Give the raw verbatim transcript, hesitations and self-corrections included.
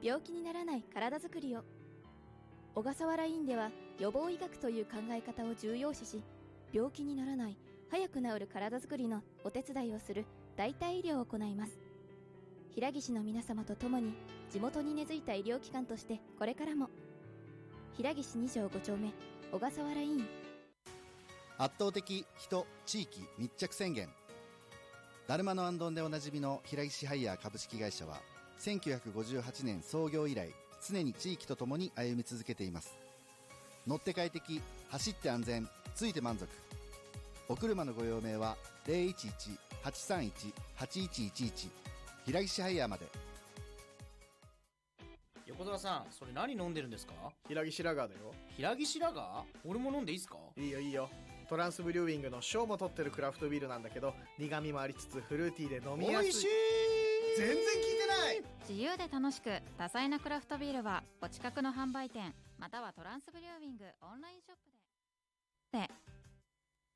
病気にならない体づくりを。小笠原医院では予防医学という考え方を重要視し、病気にならない早く治る体づくりのお手伝いをする代替医療を行います。平岸の皆様と共に地元に根付いた医療機関としてこれからも。平岸に条ご丁目小笠原医院。 圧倒的人地域密着宣言。だるまのあんどんでおなじみの平岸ハイヤー株式会社はせんきゅうひゃくごじゅうはちねん創業以来、常に地域とともに歩み続けています。乗って快適、走って安全、ついて満足。お車のご用命は ゼロいちいち はちさんいち はちいちいちいち 平岸ハイヤーまで。 横澤さん、それ何飲んでるんですか？ 平岸ラガーだよ。 平岸ラガー？俺も飲んでいいっすか？ いいよいいよ。トランスブリューイングの賞も取ってるクラフトビールなんだけど、苦味もありつつフルーティーで飲みやすい。 美味しい。 全然聞いてない。 自由で楽しく多彩なクラフトビールはお近くの販売店またはトランスブリューイングオンラインショップで。で